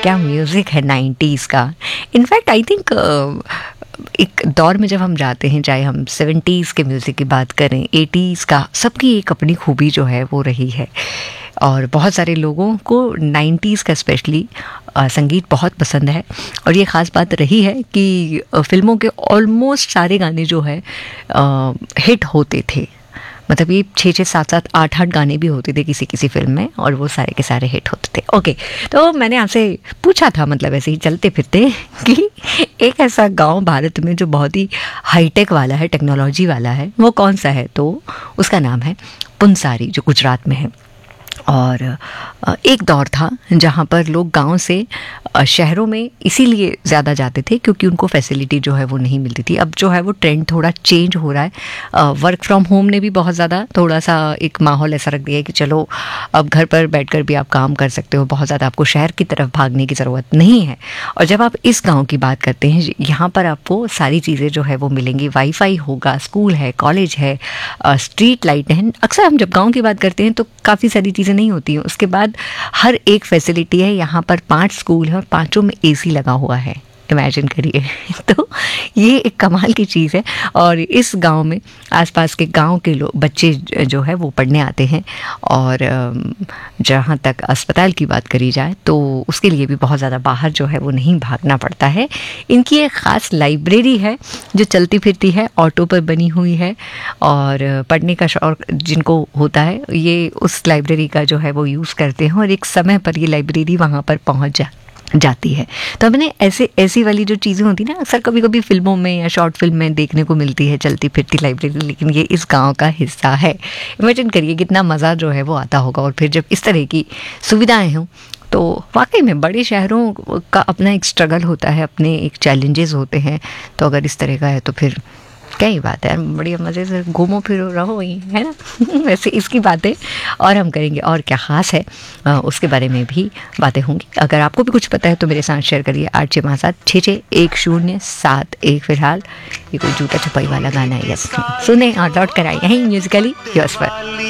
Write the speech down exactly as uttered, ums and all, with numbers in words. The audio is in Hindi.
क्या म्यूज़िक है नाइन्टीज़ का। इनफैक्ट आई थिंक एक दौर में जब हम जाते हैं, चाहे हम सेवेंटीज़ के म्यूज़िक की बात करें, एटीज़ का, सबकी एक अपनी खूबी जो है वो रही है। और बहुत सारे लोगों को नाइन्टीज़ का स्पेशली संगीत बहुत पसंद है। और ये ख़ास बात रही है कि फ़िल्मों के ऑलमोस्ट सारे गाने जो है हिट होते थे। मतलब ये छः छः सात सात आठ आठ गाने भी होते थे किसी किसी फिल्म में, और वो सारे के सारे हिट होते थे। ओके, तो मैंने आपसे पूछा था, मतलब ऐसे ही चलते फिरते, कि एक ऐसा गांव भारत में जो बहुत ही हाईटेक वाला है, टेक्नोलॉजी वाला है, वो कौन सा है? तो उसका नाम है पुंसारी, जो गुजरात में है। और एक दौर था जहाँ पर लोग गांव से शहरों में इसीलिए ज़्यादा जाते थे क्योंकि उनको फैसिलिटी जो है वो नहीं मिलती थी। अब जो है वो ट्रेंड थोड़ा चेंज हो रहा है। वर्क फ्रॉम होम ने भी बहुत ज़्यादा थोड़ा सा एक माहौल ऐसा रख दिया है कि चलो अब घर पर बैठकर भी आप काम कर सकते हो, बहुत ज़्यादा आपको शहर की तरफ भागने की ज़रूरत नहीं है। और जब आप इस गाँव की बात करते हैं, यहाँ पर आपको सारी चीज़ें जो है वो मिलेंगी। वाईफाई होगा, स्कूल है, कॉलेज है, स्ट्रीट लाइट है। अक्सर हम जब गाँव की बात करते हैं तो काफ़ी सारी चीज़ें नहीं होती हैं। उसके बाद हर एक फैसिलिटी है। यहाँ पर पांच स्कूल हैं और पांचों में एसी लगा हुआ है। इमेजिन करिए। तो ये एक कमाल की चीज़ है। और इस गांव में आसपास के गांव के लोग, बच्चे जो है वो पढ़ने आते हैं। और जहाँ तक अस्पताल की बात करी जाए तो उसके लिए भी बहुत ज़्यादा बाहर जो है वो नहीं भागना पड़ता है। इनकी एक ख़ास लाइब्रेरी है जो चलती फिरती है, ऑटो पर बनी हुई है। और पढ़ने का शौक जिनको होता है, ये उस लाइब्रेरी का जो है वो यूज़ करते हैं। और एक समय पर ये लाइब्रेरी वहाँ पर पहुँच जा जाती है। तो हमने ऐसे ऐसी वाली जो चीज़ें होती ना, अक्सर कभी कभी फिल्मों में या शॉर्ट फिल्म में देखने को मिलती है, चलती फिरती लाइब्रेरी, लेकिन ये इस गांव का हिस्सा है। इमेजिन करिए कितना मज़ा जो है वो आता होगा। और फिर जब इस तरह की सुविधाएं हों तो वाकई में बड़े शहरों का अपना एक स्ट्रगल होता है, अपने एक चैलेंजेस होते हैं। तो अगर इस तरह का है तो फिर क्या ही बात है, बढ़िया मज़े से घूमो फिरो रहो वहीं, है ना। वैसे इसकी बातें और हम करेंगे, और क्या ख़ास है आ, उसके बारे में भी बातें होंगी। अगर आपको भी कुछ पता है तो मेरे साथ शेयर करिए। आठ छः पाँच सात छः छः एक शून्य सात एक। फिलहाल ये कोई जूता छपाई वाला गाना है, यस, सुने और लौट कर आए यहीं म्यूजिकली यस पर।